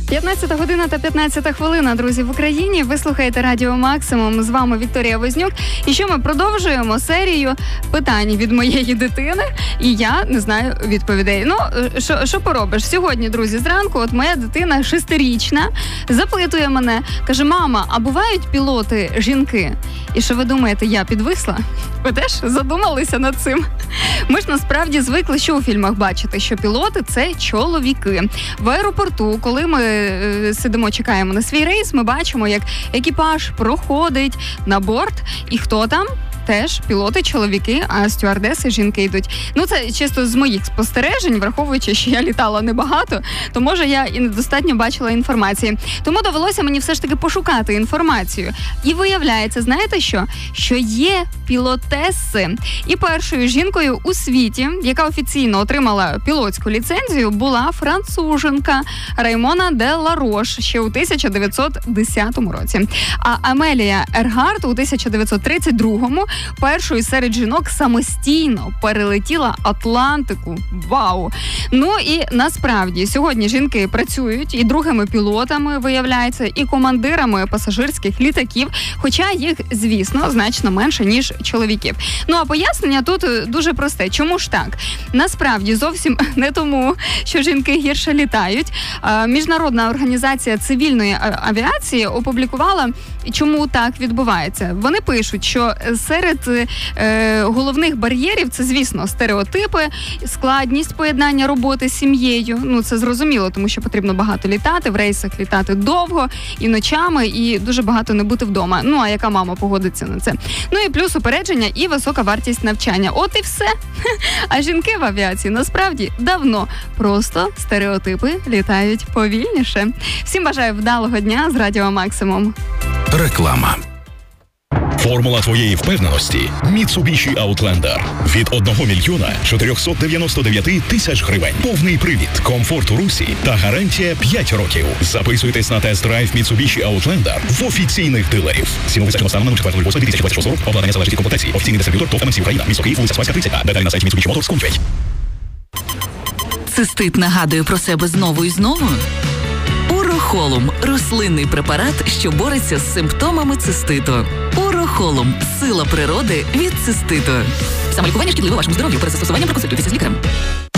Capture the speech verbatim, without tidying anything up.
п'ятнадцята година та п'ятнадцята хвилина, друзі, в Україні. Ви слухаєте Радіо Максимум. З вами Вікторія Вознюк. І що ми продовжуємо серію питань від моєї дитини. І я не знаю відповідей. Ну, що, що поробиш? Сьогодні, друзі, зранку, от моя дитина шестирічна запитує мене, каже: мама, а бувають пілоти жінки? І що ви думаєте, я підвисла? Ви теж задумалися над цим? Ми ж насправді звикли, що у фільмах бачити, що пілоти – це чоловіки. В аеропорту, коли ми е, сидимо, чекаємо на свій рейс, ми бачимо, як екіпаж проходить на борт, і хто там? Теж пілоти чоловіки, а стюардеси жінки йдуть. Ну, це чисто з моїх спостережень, враховуючи, що я літала небагато, то, може, я і недостатньо бачила інформації. Тому довелося мені все ж таки пошукати інформацію. І виявляється, знаєте що? Що є пілотеси. І першою жінкою у світі, яка офіційно отримала пілотську ліцензію, була француженка Раймона де Ларош ще у тисяча дев'ятсот десятому році. А Амелія Ергард у тисяча дев'ятсот тридцять другому першою серед жінок самостійно перелетіла Атлантику. Вау! Ну і насправді сьогодні жінки працюють і другими пілотами, виявляється, і командирами пасажирських літаків, хоча їх, звісно, значно менше, ніж чоловіків. Ну а пояснення тут дуже просте. Чому ж так? Насправді зовсім не тому, що жінки гірше літають. Міжнародна організація цивільної авіації опублікувала, чому так відбувається. Вони пишуть, що серед е, головних бар'єрів це, звісно, стереотипи, складність поєднання роботи з сім'єю. Ну, це зрозуміло, тому що потрібно багато літати, в рейсах літати довго, і ночами, і дуже багато не бути вдома. Ну, а яка мама погодиться на це? Ну, і плюс упередження і висока вартість навчання. От і все. А жінки в авіації насправді давно. Просто стереотипи літають повільніше. Всім бажаю вдалого дня з Радіо Максимум. Реклама. Формула твоєї впевненості – Mitsubishi Outlander. Від одного мільйона чотирьохсот дев'яносто дев'ять тисяч гривень. Повний привід, комфорт у русі та гарантія п'ять років. Записуйтесь на тест-драйв Mitsubishi Outlander в офіційних дилерів. Ціну визначено станом на четвертого восьмого дві тисячі двадцять шостого року. Обладнання залежить від комплектації. Офіційний дистриб'ютор ТОВ ем ем сі Україна. Місто Київ, вулиця Спаська, тридцять А. Деталі на сайті Mitsubishi Motors точка com. Цистит нагадує про себе знову і знову? Урохолум – рослинний препарат, що бореться з симптомами циститу. Урохолум – сила природи від циститу. Самолікування шкідливе вашому здоров'ю. Перед застосуванням проконсультуйтеся з лікарем.